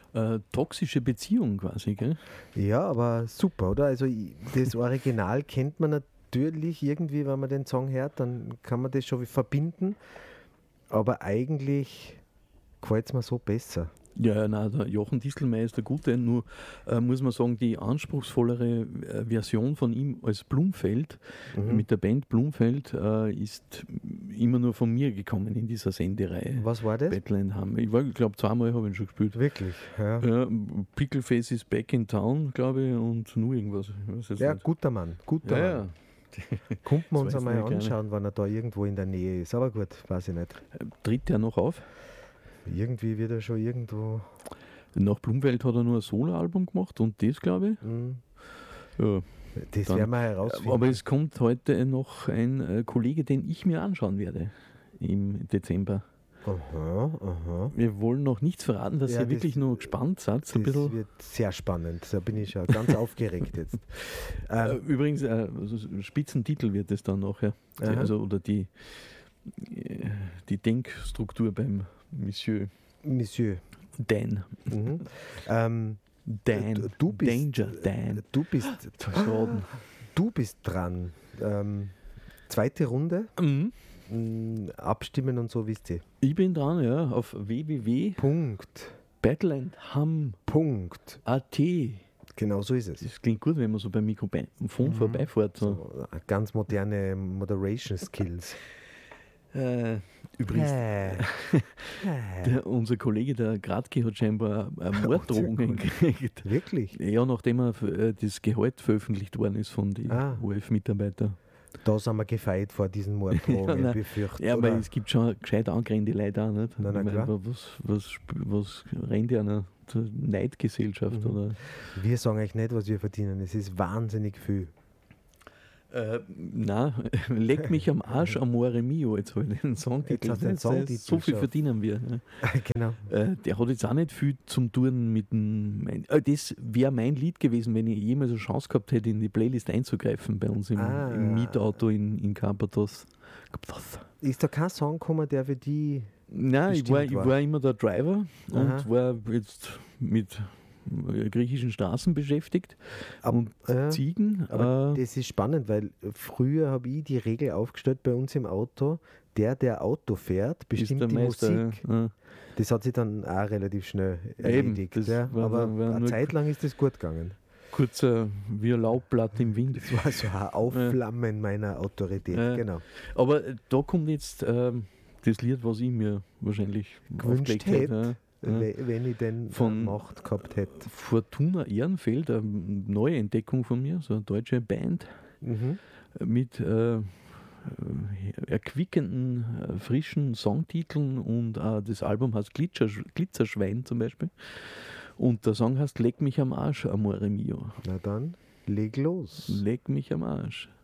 Toxische Beziehung quasi, gell? Ja, aber super, oder? Also das Original kennt man natürlich irgendwie, wenn man den Song hört, dann kann man das schon verbinden, aber eigentlich gefällt es mir so besser. Ja, nein, der Jochen Distelmeier ist der Gute, nur muss man sagen, die anspruchsvollere Version von ihm als Blumfeld, mit der Band Blumfeld, ist immer nur von mir gekommen in dieser Sendereihe. Was war das? Badland Hammer. Ich glaube, zweimal habe ich ihn schon gespielt. Wirklich, ja. Ja, Pickleface is back in town, glaube ich, und nur irgendwas. Ich weiß jetzt Ja, nicht. guter Mann, guter Ja, Mann. ja. Kommt man uns Das weiß einmal ich gerne. anschauen, wenn er da irgendwo in der Nähe ist. Aber gut, weiß ich nicht. Tritt der noch auf? Irgendwie wird er schon irgendwo. Nach Blumfeld hat er nur ein Soloalbum gemacht und das, glaube ich. Ja. Das Dann- werden wir herausfinden. Aber es kommt heute noch ein Kollege, den ich mir anschauen werde im Dezember. Aha. Wir wollen noch nichts verraten, dass Ja, ihr wirklich nur gespannt seid. So ein Das bisschen. wird sehr spannend. Da bin ich ja ganz aufgeregt jetzt. Übrigens, also Spitzentitel wird es dann nachher. Aha. Also, oder die Denkstruktur beim Monsieur. Dan. Mhm. Dan. Du bist, Danger Dan. Du bist dran. Zweite Runde. Mhm. Abstimmen und so, wisst ihr. Ich bin dran, ja, auf Punkt. www.battleandhum.at. Genau so ist es. Das klingt gut, wenn man so beim Mikrofon vorbeifährt. So. So, ganz moderne Moderation Skills. Übrigens, unser Kollege, der Gradke, hat scheinbar eine Morddrohung gekriegt. Wirklich? Ja, nachdem das Gehalt veröffentlicht worden ist von den ORF-Mitarbeitern. Da sind wir gefeit vor diesen Morddrohungen, nein. befürchtet. Ja, aber oder? es gibt schon gescheit angegrenzte Leute auch, nicht? Na, Ich meine, klar. was rennt ja einer zur Neidgesellschaft? Oder? Wir sagen euch nicht, was wir verdienen. Es ist wahnsinnig viel. Nein, leck mich am Arsch, Amore Mio, jetzt habe ich den Songtitel. Jetzt hast du den Songtitel So viel schon. verdienen wir. Ja. Genau. Der hat jetzt auch nicht viel zum Tun mit dem. Das wäre mein Lied gewesen, wenn ich jemals eine Chance gehabt hätte, in die Playlist einzugreifen bei uns im Mietauto in Carpathos. Ist da kein Song gekommen, der für die. Nein, ich bestimmt war immer der Driver Aha. und war jetzt mit griechischen Straßen beschäftigt und Ziegen. Aber das ist spannend, weil früher habe ich die Regel aufgestellt bei uns im Auto, der Auto fährt, bestimmt der die Meister, Musik. ja. Das hat sich dann auch relativ schnell Eben, erledigt. das Ja. war Aber eine nur Zeit lang ist das gut gegangen. Kurzer wie ein Laubblatt im Wind. Das war so ein Aufflammen meiner Autorität, genau. Aber da kommt jetzt das Lied, was ich mir wahrscheinlich Gewünscht aufgelegt hätte, hätte. wenn ich den Von- Macht gehabt hätte. Fortuna Ehrenfeld, eine neue Entdeckung von mir, so eine deutsche Band Mhm. mit erquickenden, frischen Songtiteln und das Album heißt Glitzerschwein zum Beispiel. Und der Song heißt Leck mich am Arsch, Amore Mio. Na dann, leg los. Leck mich am Arsch.